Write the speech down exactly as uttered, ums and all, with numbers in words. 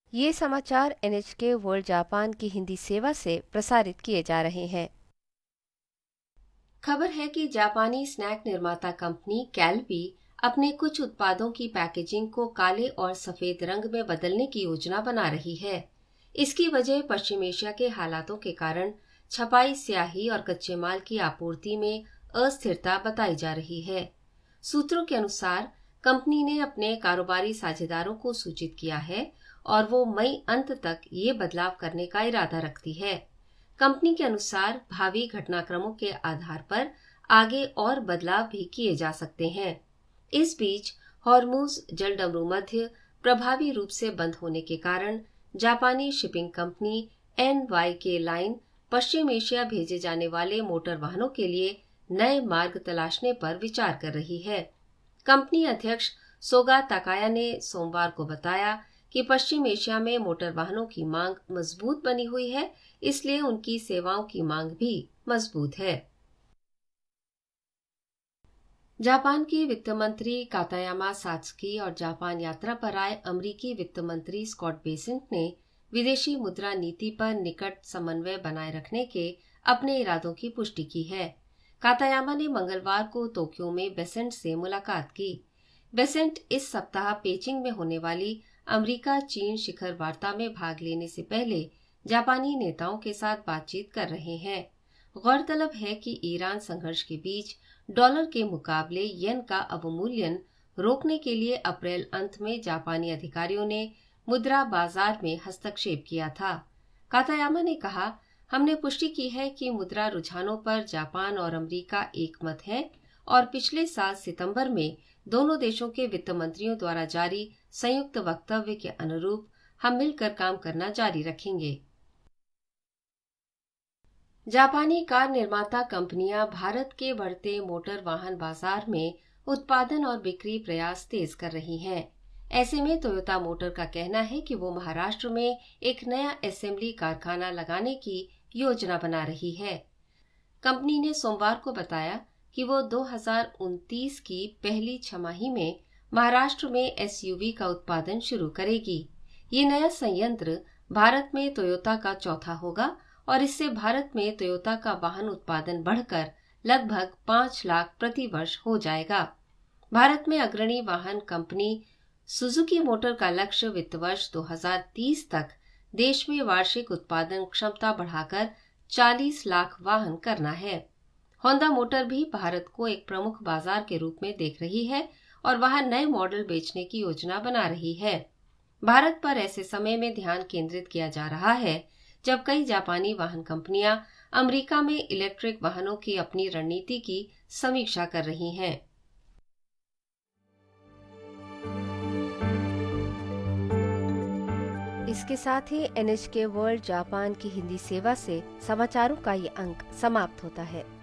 ये समाचार N H के वर्ल्ड जापान की हिंदी सेवा से प्रसारित किए जा रहे हैं। खबर है कि जापानी स्नैक निर्माता कंपनी कैलबी अपने कुछ उत्पादों की पैकेजिंग को काले और सफेद रंग में बदलने की योजना बना रही है। इसकी वजह पश्चिम एशिया के हालातों के कारण छपाई स्याही और कच्चे माल की आपूर्ति में अस्थिरता बताई जा रही है। सूत्रों के अनुसार कंपनी ने अपने कारोबारी साझेदारों को सूचित किया है और वो मई अंत तक ये बदलाव करने का इरादा रखती है। कंपनी के अनुसार भावी घटनाक्रमों के आधार पर आगे और बदलाव भी किए जा सकते हैं। इस बीच हॉर्मुज जलडमरू मध्य प्रभावी रूप से बंद होने के कारण जापानी शिपिंग कंपनी एन वाई के लाइन पश्चिम एशिया भेजे जाने वाले मोटर वाहनों के लिए नए मार्ग तलाशने पर विचार कर रही है। कंपनी अध्यक्ष सोगा ताकाया ने सोमवार को बताया कि पश्चिम एशिया में मोटर वाहनों की मांग मजबूत बनी हुई है, इसलिए उनकी सेवाओं की मांग भी मजबूत है। जापान की वित्त मंत्री कातायामा सात्सुकी और जापान यात्रा पर आए अमेरिकी वित्त मंत्री स्कॉट बेसेंट ने विदेशी मुद्रा नीति पर निकट समन्वय बनाए रखने के अपने इरादों की पुष्टि की है। कातायामा ने मंगलवार को टोक्यो में बेसेंट से मुलाकात की। बेसेंट इस सप्ताह पेचिंग में होने वाली अमेरिका चीन शिखर वार्ता में भाग लेने से पहले जापानी नेताओं के साथ बातचीत कर रहे हैं। गौरतलब है कि ईरान संघर्ष के बीच डॉलर के मुकाबले येन का अवमूल्यन रोकने के लिए अप्रैल अंत में जापानी अधिकारियों ने मुद्रा बाजार में हस्तक्षेप किया था। कातायामा ने कहा, हमने पुष्टि की है कि मुद्रा रुझानों पर जापान और अमेरिका एकमत है और पिछले साल सितंबर में दोनों देशों के वित्त मंत्रियों द्वारा जारी संयुक्त वक्तव्य के अनुरूप हम मिलकर काम करना जारी रखेंगे। जापानी कार निर्माता कंपनियां भारत के बढ़ते मोटर वाहन बाजार में उत्पादन और बिक्री प्रयास तेज कर रही हैं। ऐसे में टोयोटा मोटर का कहना है कि वो महाराष्ट्र में एक नया असेंबली कारखाना लगाने की योजना बना रही है। कंपनी ने सोमवार को बताया कि वो दो हज़ार उनतीस की पहली छमाही में महाराष्ट्र में एस यू वी का उत्पादन शुरू करेगी। ये नया संयंत्र भारत में टोयोटा का चौथा होगा और इससे भारत में टोयोटा का वाहन उत्पादन बढ़कर लगभग पाँच लाख प्रति वर्ष हो जाएगा। भारत में अग्रणी वाहन कंपनी सुजुकी मोटर का लक्ष्य वित्त वर्ष दो हज़ार तीस तक देश में वार्षिक उत्पादन क्षमता बढ़ाकर चालीस लाख वाहन करना है। होंडा मोटर भी भारत को एक प्रमुख बाजार के रूप में देख रही है और वहां नए मॉडल बेचने की योजना बना रही है। भारत पर ऐसे समय में ध्यान केंद्रित किया जा रहा है जब कई जापानी वाहन कंपनियां अमेरिका में इलेक्ट्रिक वाहनों की अपनी रणनीति की समीक्षा कर रही हैं। इसके साथ ही एन एच के वर्ल्ड जापान की हिंदी सेवा से समाचारों का ये अंक समाप्त होता है।